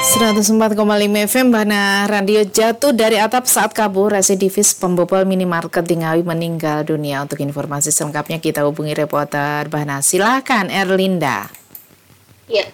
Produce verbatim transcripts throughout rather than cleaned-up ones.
seratus empat koma lima F M Bahana Radio jatuh dari atap saat kabur. Residivis pembobol minimarket di Ngawi meninggal dunia. Untuk informasi selengkapnya kita hubungi reporter Bahana. Silakan Erlinda. Ya,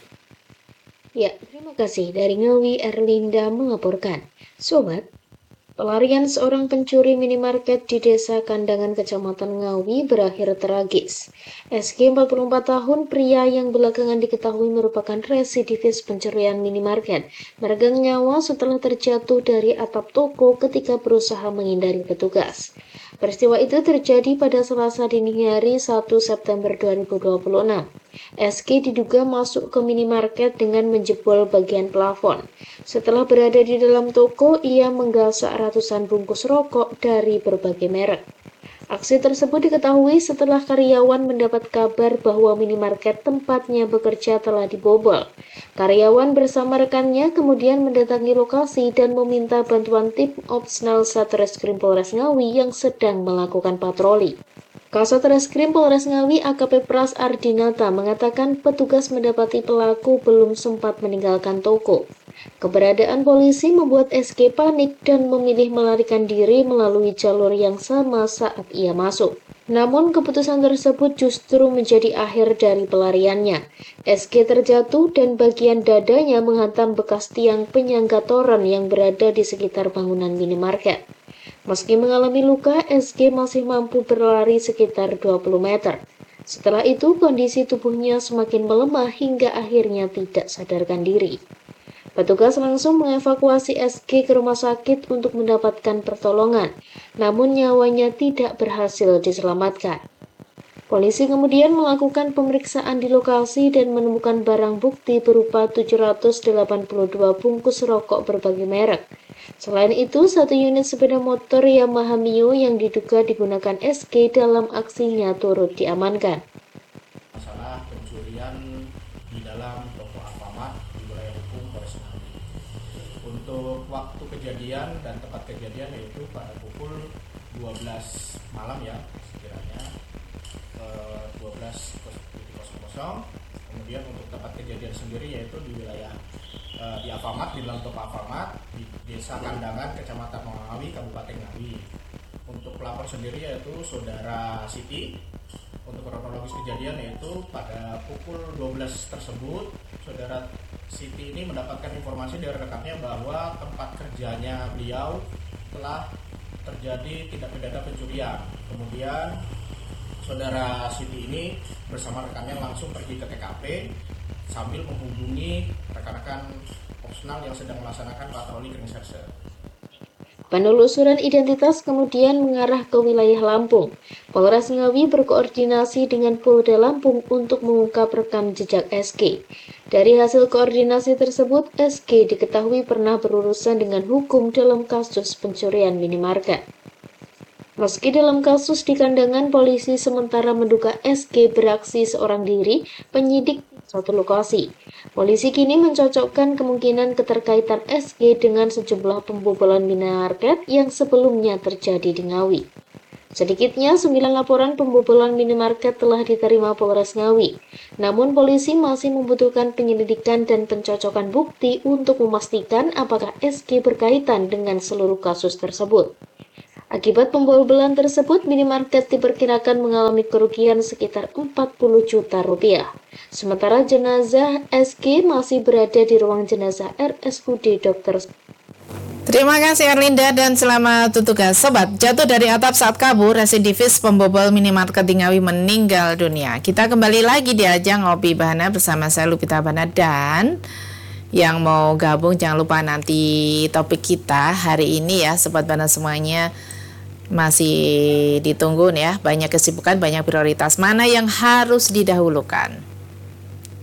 ya terima kasih. Dari Ngawi Erlinda melaporkan. Sobat, pelarian seorang pencuri minimarket di Desa Kandangan Kecamatan Ngawi berakhir tragis. S G empat puluh empat tahun, pria yang belakangan diketahui merupakan residivis pencurian minimarket, meregang nyawa setelah terjatuh dari atap toko ketika berusaha menghindari petugas. Peristiwa itu terjadi pada Selasa dini hari satu September dua ribu dua puluh enam. S G diduga masuk ke minimarket dengan menjebol bagian plafon. Setelah berada di dalam toko, ia menggasak ratusan bungkus rokok dari berbagai merek. Aksi tersebut diketahui setelah karyawan mendapat kabar bahwa minimarket tempatnya bekerja telah dibobol. Karyawan bersama rekannya kemudian mendatangi lokasi dan meminta bantuan tim Opsnal Satreskrim Polres Ngawi yang sedang melakukan patroli. Kasat Reskrim Polres Ngawi A K P Pras Ardinata mengatakan petugas mendapati pelaku belum sempat meninggalkan toko. Keberadaan polisi membuat S G panik dan memilih melarikan diri melalui jalur yang sama saat ia masuk. Namun keputusan tersebut justru menjadi akhir dari pelariannya. S G terjatuh dan bagian dadanya menghantam bekas tiang penyangga toren yang berada di sekitar bangunan minimarket. Meski mengalami luka, S G masih mampu berlari sekitar dua puluh meter. Setelah itu, kondisi tubuhnya semakin melemah hingga akhirnya tidak sadarkan diri. Petugas langsung mengevakuasi S G ke rumah sakit untuk mendapatkan pertolongan, namun nyawanya tidak berhasil diselamatkan. Polisi kemudian melakukan pemeriksaan di lokasi dan menemukan barang bukti berupa tujuh ratus delapan puluh dua bungkus rokok berbagai merek. Selain itu, satu unit sepeda motor Yamaha Mio yang diduga digunakan S G dalam aksinya turut diamankan. Masalah pencurian di dalam toko Alfamart di wilayah hukum Polres Ngawi. Untuk waktu kejadian dan tempat kejadian yaitu pada pukul dua belas malam ya, sekiranya eh, dua belas nol nol. Kemudian untuk tempat kejadian sendiri yaitu di wilayah eh, di Alfamart, di dalam toko Alfamart di Desa Kandangan, Kecamatan Ngawi, Kabupaten Ngawi. Untuk pelapor sendiri yaitu Saudara Siti. Untuk kronologis kejadian yaitu pada pukul dua belas tersebut, Saudara Siti ini mendapatkan informasi dari rekannya bahwa tempat kerjanya beliau telah terjadi tindak pidana pencurian. Kemudian Saudara Siti ini bersama rekannya langsung pergi ke T K P sambil menghubungi rekan-rekan Opsnal yang sedang melaksanakan patroli reserse. Penelusuran identitas kemudian mengarah ke wilayah Lampung. Polres Ngawi berkoordinasi dengan Polda Lampung untuk mengungkap rekam jejak S G. Dari hasil koordinasi tersebut, S G diketahui pernah berurusan dengan hukum dalam kasus pencurian minimarket. Meski dalam kasus di Kandangan, polisi sementara menduga S G beraksi seorang diri, penyidik satu lokasi. Polisi kini mencocokkan kemungkinan keterkaitan S G dengan sejumlah pembobolan minimarket yang sebelumnya terjadi di Ngawi. Sedikitnya sembilan laporan pembobolan minimarket telah diterima Polres Ngawi. Namun polisi masih membutuhkan penyelidikan dan pencocokan bukti untuk memastikan apakah S G berkaitan dengan seluruh kasus tersebut. Akibat pembobolan tersebut, minimarket diperkirakan mengalami kerugian sekitar empat puluh juta rupiah. Sementara jenazah S G masih berada di ruang jenazah R S U D Dokter. Terima kasih Erlinda dan selamat tugas. Sobat, jatuh dari atap saat kabur, residivis pembobol minimarket di Ngawi meninggal dunia. Kita kembali lagi di ajang Ngopi Bahana bersama saya Lupita Bahana, dan yang mau gabung jangan lupa nanti topik kita hari ini ya Sobat Bahana semuanya. Masih ditunggu ya, banyak kesibukan, banyak prioritas. Mana yang harus didahulukan?